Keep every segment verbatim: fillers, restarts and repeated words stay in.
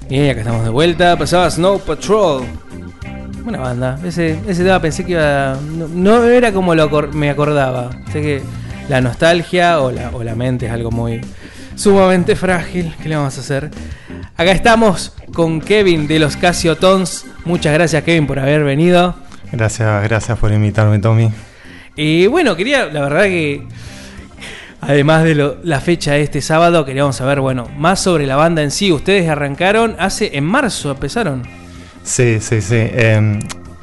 Y acá estamos de vuelta. Pasaba Snow Patrol. Buena banda. Ese, ese tema pensé que iba. No, no era como lo acor- me acordaba. Sé que la nostalgia o la, o la mente es algo muy sumamente frágil. ¿Qué le vamos a hacer? Acá estamos con Kevin de los Casio Tones. Muchas gracias, Kevin, por haber venido. Gracias, gracias por invitarme, Tommy. Y bueno, quería, la verdad que además de lo, la fecha de este sábado, queríamos saber, bueno, más sobre la banda en sí. Ustedes arrancaron hace, en marzo empezaron. Sí, sí, sí. Eh,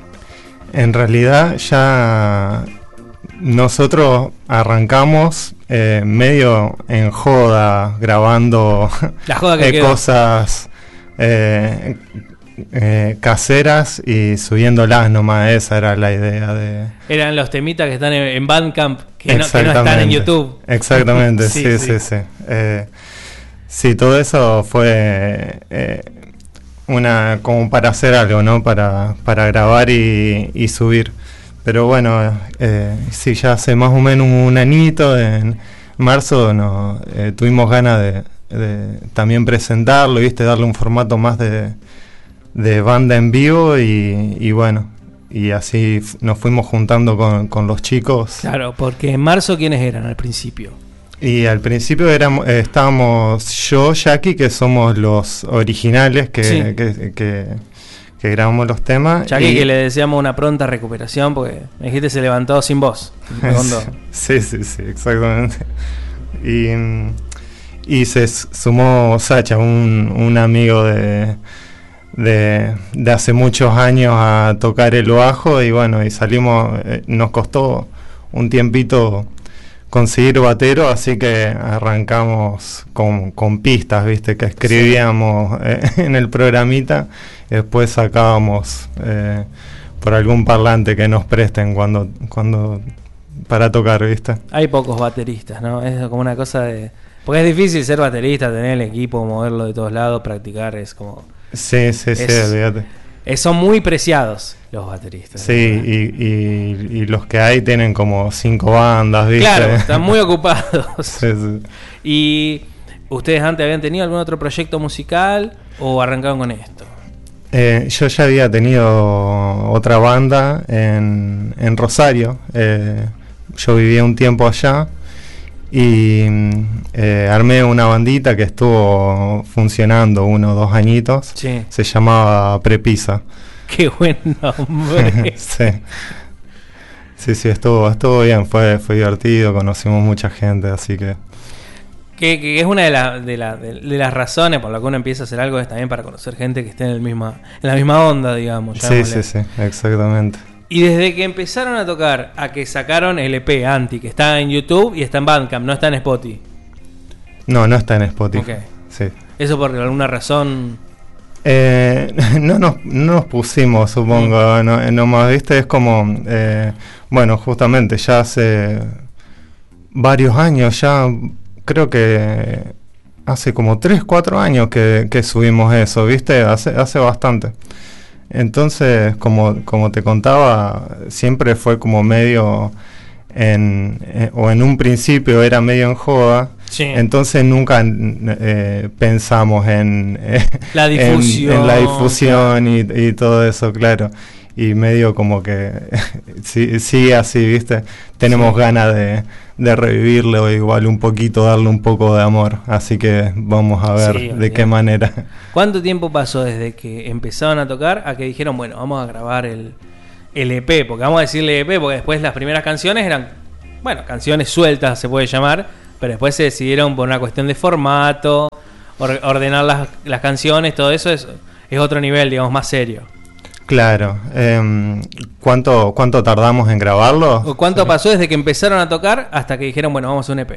en realidad ya nosotros arrancamos eh, medio en joda, grabando La joda que eh, quedó. cosas eh, eh, caseras y subiéndolas nomás. Esa era la idea de... Eran los temitas que están en, en Bandcamp, que no, que no Exactamente. están en YouTube. Exactamente, sí, Sí, sí, sí. sí. Sí, eh, sí, todo eso fue eh, una como para hacer algo, ¿no? Para, para grabar y, y subir. Pero bueno, eh, sí, ya hace más o menos un añito, en marzo, no, eh, tuvimos ganas de, de también presentarlo, ¿viste? Darle un formato más de, de banda en vivo y, y bueno, y así f- nos fuimos juntando con, con los chicos. Claro, porque en marzo, ¿quiénes eran al principio? Y al principio éramos, eh, estábamos yo, Jackie, que somos los originales que, Sí. que, que, que grabamos los temas. Ya que, y- que le deseamos una pronta recuperación, porque me dijiste se levantó sin voz. Redondo. Sí, sí, sí, exactamente. Y, mm, y se s- sumó Sacha, un, un amigo de, de, de hace muchos años, a tocar el bajo. Y bueno, y salimos, eh, nos costó un tiempito conseguir batero, así que arrancamos con, con pistas, viste, que escribíamos eh, en el programita, y después sacábamos eh, por algún parlante que nos presten cuando, cuando para tocar, viste. Hay pocos bateristas, ¿no? Es como una cosa de... Porque es difícil ser baterista, tener el equipo, moverlo de todos lados, practicar, es como... Sí, sí, sí, Es- olvídate. eh, son muy preciados los bateristas. Sí, y, y, y los que hay tienen como cinco bandas, viste. Claro, están muy ocupados. Sí, sí. ¿Y ustedes antes habían tenido algún otro proyecto musical o arrancaron con esto? Eh, yo ya había tenido otra banda en, en Rosario. Eh, yo vivía un tiempo allá y eh, armé una bandita que estuvo funcionando uno o dos añitos. Sí. Se llamaba Prepisa. Qué buen nombre. Sí. Sí, sí, estuvo, estuvo bien, fue, fue divertido, conocimos mucha gente, así que... Que, que es una de, la- de, la- de- de las razones por las que uno empieza a hacer algo, es también para conocer gente que esté en, el misma, en la misma onda, digamos. Sí, llamémosle. sí, sí, exactamente. Y desde que empezaron a tocar a que sacaron el E P Anti, que está en YouTube y está en Bandcamp, no está en Spotify. No, no está en Spotify. Ok. Sí. Eso por alguna razón. Eh, no, nos, no nos pusimos, supongo, no, eh, nomás, viste, es como, eh, bueno, justamente ya hace varios años, ya creo que hace como tres, cuatro años que, que subimos eso, viste, hace, hace bastante. Entonces, como, como te contaba, siempre fue como medio, en, eh, o en un principio era medio en joda. Sí. Entonces nunca eh, pensamos en, eh, La en- difusión, en la difusión y, y todo eso, claro. Y medio como que sí, sigue así, ¿viste? Tenemos Sí. ganas de, de revivirlo, igual un poquito, darle un poco de amor. Así que vamos a ver Sí, de olvidate. qué manera. ¿Cuánto tiempo pasó desde que empezaron a tocar a que dijeron, bueno, vamos a grabar el, el E P? Porque vamos a decirle E P, porque después las primeras canciones eran, bueno, canciones sueltas se puede llamar, pero después se decidieron por una cuestión de formato, or- ordenar las, las canciones, todo eso es, es otro nivel, digamos, más serio. Claro. em, ¿cuánto, ¿Cuánto tardamos en grabarlo? ¿O ¿Cuánto pasó desde que empezaron a tocar hasta que dijeron, bueno, vamos a un E P?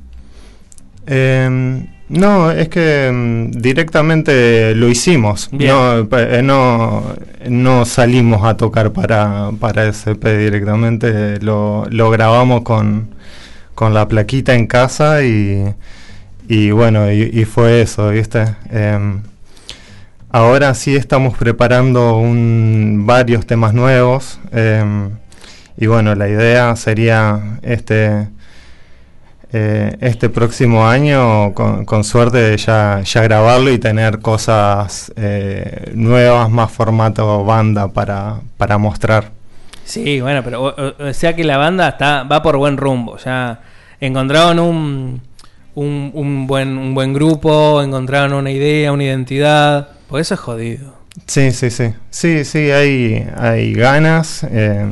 Eh, no, es que mm, directamente lo hicimos. Bien. No, pe- eh, no, no salimos a tocar para, para ese E P directamente. Lo, lo grabamos con, con la plaquita en casa y, y bueno, y, y fue eso, ¿viste? Em, ahora sí estamos preparando un, varios temas nuevos. em, y bueno, la idea sería este... eh, este próximo año, con, con suerte, ya, ya grabarlo y tener cosas eh, nuevas, más formato banda para, para mostrar. Sí, bueno, pero o, o sea que la banda está va por buen rumbo. Ya encontraron un, un, un, buen, un buen grupo, encontraron una idea, una identidad. Por eso es jodido. Sí, sí, sí. Sí, sí, hay, hay ganas. Eh,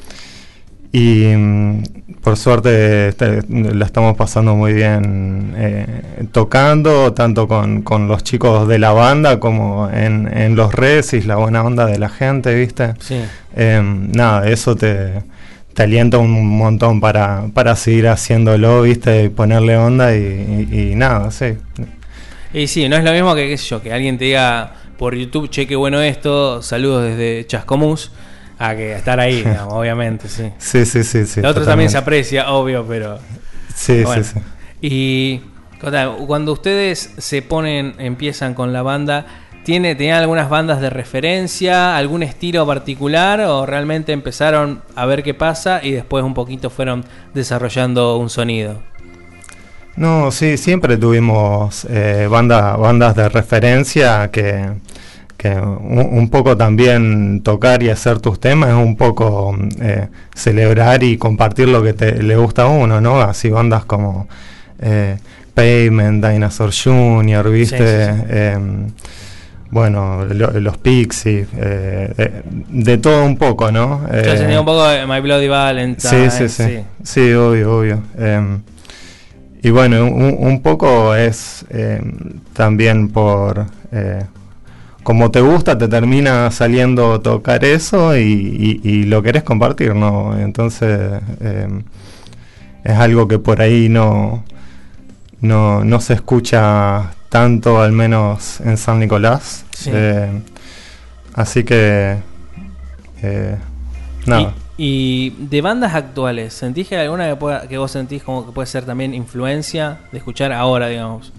y por suerte este, la estamos pasando muy bien eh, tocando, tanto con, con los chicos de la banda como en, en los recis, la buena onda de la gente, ¿viste? Sí. Eh, nada, eso te, te alienta un montón para, para seguir haciéndolo, ¿viste? Y ponerle onda y, y, y nada, sí. Y sí, no es lo mismo que, qué sé yo, que alguien te diga por YouTube, che, qué bueno esto, saludos desde Chascomús, a que estar ahí, digamos, obviamente, sí. Sí, sí, sí, sí. Lo otro también se aprecia, obvio, pero... Sí, bueno. sí, sí. Y cuando ustedes se ponen, empiezan con la banda, ¿tiene, ¿tenían algunas bandas de referencia, algún estilo particular, o realmente empezaron a ver qué pasa y después un poquito fueron desarrollando un sonido? No, sí, siempre tuvimos eh, banda, bandas de referencia que... que un, un poco también tocar y hacer tus temas es un poco eh, celebrar y compartir lo que te, le gusta a uno, ¿no? Así bandas como eh, Pavement, Dinosaur junior, ¿viste? Sí, sí, sí. Eh, bueno, lo, los Pixies, eh, de, de todo un poco, ¿no? Eh, Yo tenía un poco de My Bloody Valentine. Sí, sí, sí, sí, sí, obvio, obvio. Eh, y bueno, un, un poco es eh, también por... Eh, como te gusta, te termina saliendo tocar eso y, y, y lo querés compartir, ¿no? Entonces eh, es algo que por ahí no, no, no se escucha tanto, al menos en San Nicolás. Sí. Eh, así que eh, nada. Y, y de bandas actuales, ¿sentís que hay alguna que, pueda, que vos sentís como que puede ser también influencia de escuchar ahora, digamos?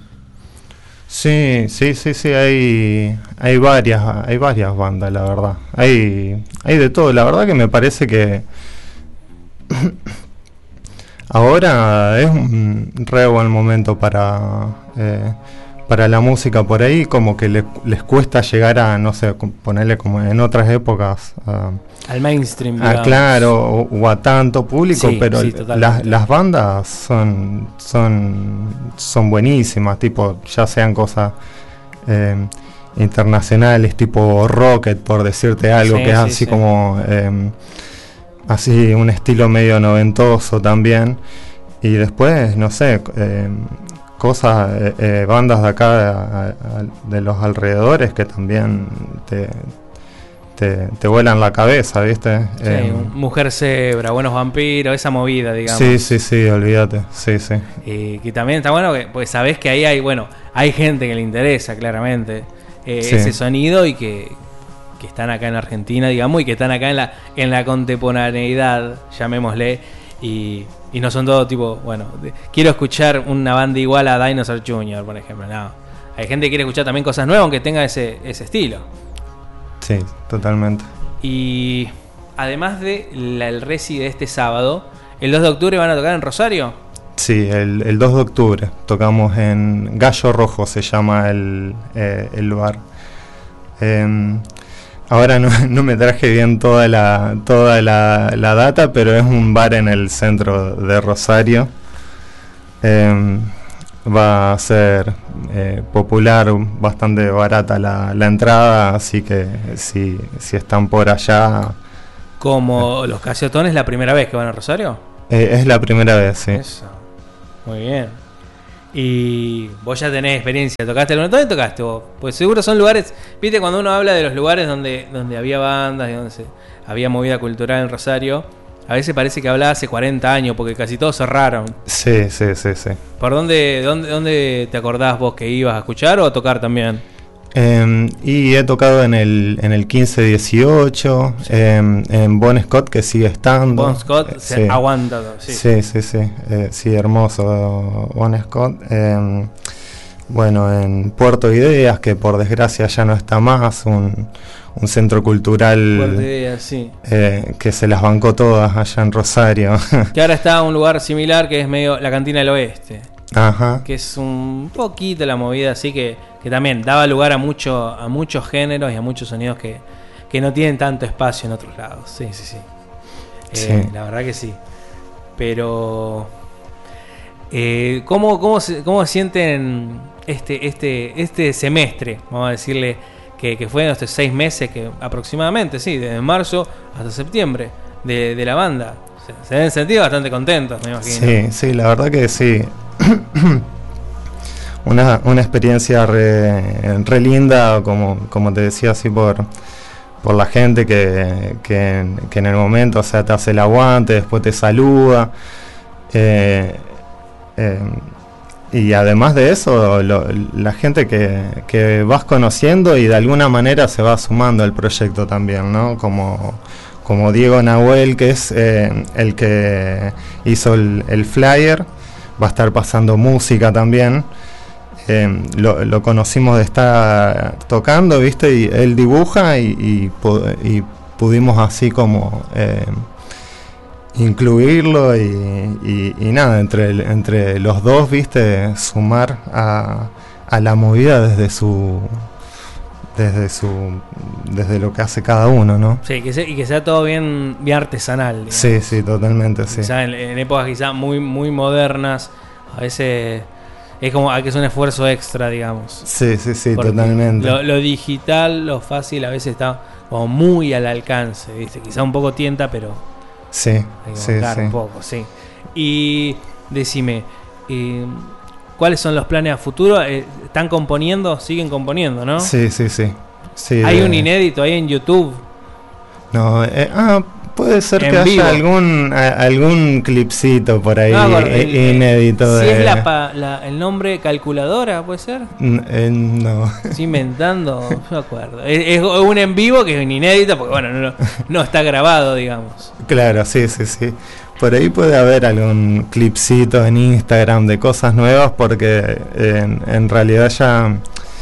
Sí, sí, sí, sí, hay, hay varias, hay varias bandas, la verdad. Hay, hay de todo. La verdad que me parece que ahora es un re buen momento para, eh, para la música por ahí, como que le, les cuesta llegar a, no sé, ponerle como en otras épocas. Uh, Al mainstream, digamos. Ah, claro, o, o a tanto público, sí, pero sí, las, las bandas son, son, son buenísimas, tipo, ya sean cosas eh, internacionales, tipo Rocket, por decirte algo, sí, que es sí, así sí. como, eh, así un estilo medio noventoso también, y después, no sé, eh, cosas, eh, eh, bandas de acá, de, de los alrededores, que también te... Te, te vuelan la cabeza, ¿viste? Sí, eh, Mujer Cebra, Buenos Vampiros, esa movida, digamos. Sí, sí, sí, olvídate, sí, sí. Y que también está bueno, que, pues sabés que ahí hay, bueno, hay gente que le interesa, claramente, eh, sí. ese sonido y que, que están acá en Argentina, digamos, y que están acá en la en la contemporaneidad, llamémosle, y, y no son todo tipo, bueno, de, quiero escuchar una banda igual a Dinosaur junior, por ejemplo, no. Hay gente que quiere escuchar también cosas nuevas, aunque tenga ese, ese estilo. Sí, totalmente. Y además de la, el reci de este sábado, ¿el dos de octubre van a tocar en Rosario? Sí, el, el dos de octubre tocamos en Gallo Rojo, se llama el, eh, el lugar. Eh, ahora no, no me traje bien toda la toda la, la data, pero es un bar en el centro de Rosario. Eh, va a ser eh, popular, bastante barata la, la entrada, así que si, si están por allá... ¿Como eh, los Casiotones la primera vez que van a Rosario? Eh, es la primera vez, sí. Eso. Muy bien. Y vos ya tenés experiencia, ¿tocaste alguno? ¿Dónde tocaste vos? Pues seguro son lugares, viste, cuando uno habla de los lugares donde, donde había bandas y donde se, había movida cultural en Rosario, a veces parece que hablaba hace cuarenta años, porque casi todos cerraron. Sí, sí, sí, sí. ¿Por dónde, dónde, dónde te acordás vos que ibas a escuchar o a tocar también? Eh, y he tocado en el, en el quince dieciocho, sí. eh, en Bon Scott, que sigue estando. Bon Scott eh, se sí. aguanta todo, sí. Sí, sí, sí, eh, sí, hermoso Bon Scott. Eh, bueno, en Puerto Ideas, que por desgracia ya no está más, un, un centro cultural Fuerte idea, sí. eh, que se las bancó todas allá en Rosario. Que ahora está un lugar similar que es medio la Cantina del Oeste. Ajá. Que es un poquito la movida así que, que también daba lugar a mucho, a muchos géneros y a muchos sonidos que, que no tienen tanto espacio en otros lados. Sí, sí, sí. Sí. Eh, la verdad que sí. Pero eh, ¿cómo, cómo, se, ¿cómo sienten este, este, este semestre? Vamos a decirle que, que fue estos seis meses que aproximadamente, sí, desde marzo hasta septiembre de, de la banda. Se, se deben sentir bastante contentos, me imagino. Sí, sí, la verdad que sí. una, una experiencia re, re linda, como, como te decía, así por, por la gente que, que, que en el momento, o sea, te hace el aguante, después te saluda. Eh, eh, y además de eso, lo, la gente que, que vas conociendo y de alguna manera se va sumando al proyecto también, ¿no? Como, como Diego Nahuel, que es eh, el que hizo el, el flyer, va a estar pasando música también. Eh, lo, lo conocimos de estar tocando, ¿viste? Y él dibuja y, y, y pudimos así como eh, incluirlo y, y, y nada, entre, entre los dos, ¿viste? Sumar a, a la movida desde su desde su desde lo que hace cada uno, ¿no? Sí, que sea, y que sea todo bien, bien artesanal, digamos. Sí, sí, totalmente, sí. Quizá en, en épocas quizá muy, muy modernas, a veces es como que es un esfuerzo extra, digamos. Sí, sí, sí, Porque totalmente. Lo, lo digital, lo fácil a veces está como muy al alcance, ¿viste? Quizá un poco tienta, pero sí, hay que sí, bancar sí. un poco, sí. Y decime, eh, ¿cuáles son los planes a futuro? Eh, ¿Están componiendo? ¿Siguen componiendo, no? Sí, sí, sí. sí Hay de, un inédito ahí en YouTube. No, eh, ah, puede ser En que vivo. haya algún a, algún clipcito por ahí No, eh, el- el- inédito Si de es la, pa- la- el nombre calculadora, ¿puede ser? N- eh, no. Estoy inventando, no me acuerdo. Es, es un en vivo que es un inédito, porque bueno, no, no está grabado, digamos. Claro, sí, sí, sí. Por ahí puede haber algún clipcito en Instagram de cosas nuevas porque eh, en, en realidad ya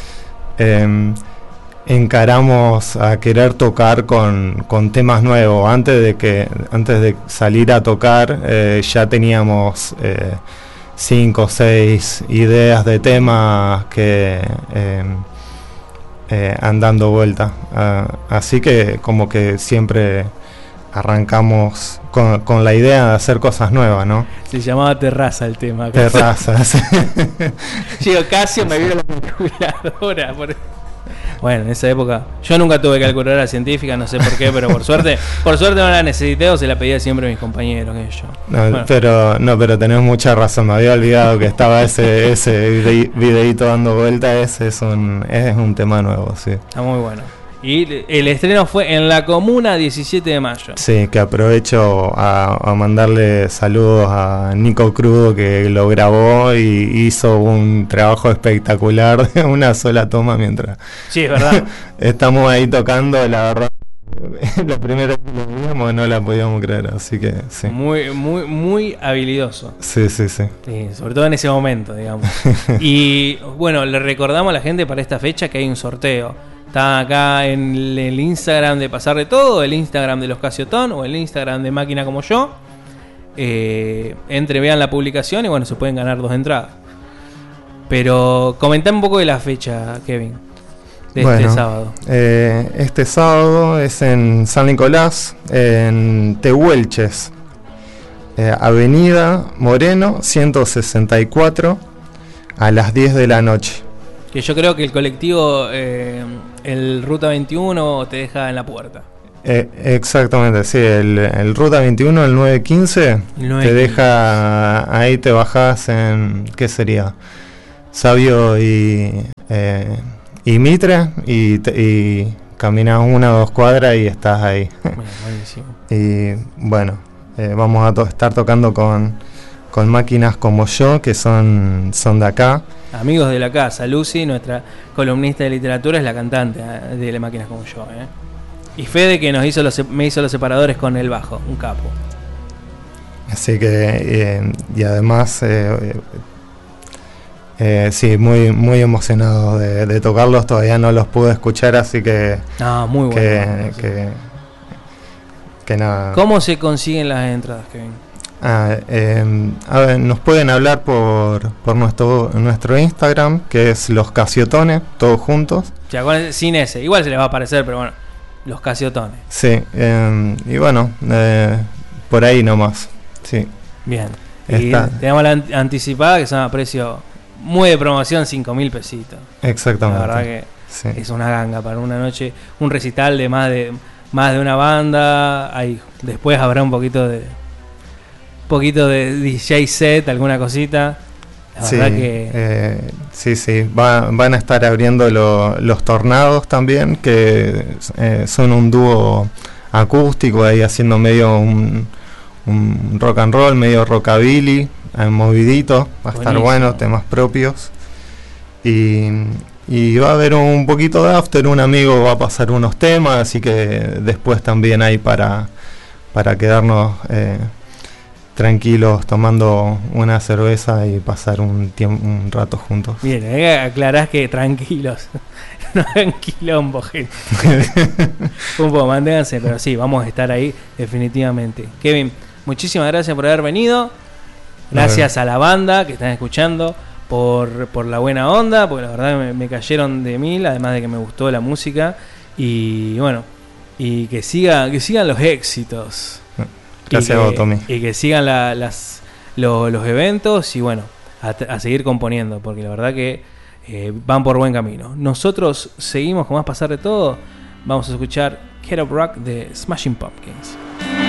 eh, encaramos a querer tocar con, con temas nuevos. Antes de que antes de salir a tocar eh, ya teníamos eh, cinco o seis ideas de temas que eh, eh, han dando vuelta. Ah, así que como que siempre arrancamos con, con la idea de hacer cosas nuevas, ¿no? Se llamaba Terraza el tema. Terrazas. Digo, Casio me vio la calculadora. Por... Bueno, en esa época yo nunca tuve calculadora científica, no sé por qué, pero por suerte, por suerte no la necesité o se la pedía siempre a mis compañeros, que yo. No, Bueno. pero no, pero tenés mucha razón. Me había olvidado que estaba ese ese vide- videíto dando vuelta. Ese es un es un tema nuevo, sí. Está muy bueno. Y el estreno fue en La Comuna, diecisiete de mayo. Sí, que aprovecho a, a mandarle saludos a Nico Crudo, que lo grabó y hizo un trabajo espectacular de una sola toma mientras Sí, es verdad. estamos ahí tocando. La verdad, la primera vez que lo vimos no la podíamos creer, así que sí. Muy, muy, muy habilidoso. Sí, sí, sí. Sí, sobre todo en ese momento, digamos. Y bueno, le recordamos a la gente para esta fecha que hay un sorteo. Está acá en el, el Instagram de Pasar de Todo, el Instagram de Los Casiotón o el Instagram de Máquina Como Yo. Eh, entre, vean la publicación y bueno, se pueden ganar dos entradas. Pero comentá un poco de la fecha, Kevin, de Bueno, este sábado. Eh, este sábado es en San Nicolás, en Tehuelches, eh, Avenida Moreno ciento sesenta y cuatro, a las diez de la noche. Que yo creo que el colectivo, eh, el Ruta veintiuno, te deja en la puerta. Eh, exactamente, sí, el, el Ruta veintiuno, el nueve quince, El nueve te quince. deja, ahí te bajás en, ¿qué sería? Sabio y, eh, y Mitre, y, te- y caminas una o dos cuadras y estás ahí. Bueno, buenísimo. Y bueno, eh, vamos a to- estar tocando con, con Máquinas Como Yo, que son, son de acá. Amigos de la casa, Lucy, nuestra columnista de literatura, es la cantante eh, de las Máquinas Como Yo. ¿eh? Y Fede, que nos hizo los, se- me hizo los separadores con el bajo, un capo. Así que, eh, y además, eh, Eh, sí, muy muy emocionado de, de tocarlos. Todavía no los pude escuchar, así que... Ah, muy bueno. Que, Sí. que, que nada. ¿Cómo se consiguen las entradas, Kevin? Ah, eh, a ver, nos pueden hablar por, por nuestro nuestro Instagram, que es Los Casiotones, todos juntos. O sea, con- sin ese. Igual se les va a aparecer, pero bueno. Los Casiotones. Sí, eh, y bueno, eh, por ahí nomás. Sí, Bien. Y Está. tenemos la an- anticipada que son a precio muy de promoción, cinco mil pesitos. exactamente. La verdad que Sí. es una ganga para una noche. Un recital de más de más de una banda. Ahí, después habrá un poquito de poquito de D J set, alguna cosita. La Sí, verdad que eh, sí, sí. Va- van a estar abriendo lo- los Tornados también, que eh, son un dúo acústico ahí haciendo medio un, un rock and roll, medio rockabilly, eh, movidito. Va a estar Buenísimo. bueno, temas propios. Y, y va a haber un poquito de after, un amigo va a pasar unos temas, así que después también hay para, para quedarnos... Eh, tranquilos tomando una cerveza y pasar un tiempo, un rato juntos. bien, eh, aclarás que tranquilos. No hagan quilombo, gente. Un poco, manténganse, pero sí, vamos a estar ahí definitivamente. Kevin, muchísimas gracias por haber venido. Gracias a la banda que están escuchando por, por la buena onda, porque la verdad me, me cayeron de mil, además de que me gustó la música. Y bueno, y que siga, que sigan los éxitos. Gracias y que, a vos, Tommy. Y que sigan la- las, lo- los eventos y bueno, a, a seguir componiendo, porque la verdad que eh, van por buen camino. Nosotros seguimos con más pasar de todo. Vamos a escuchar Get Up Rock de Smashing Pumpkins.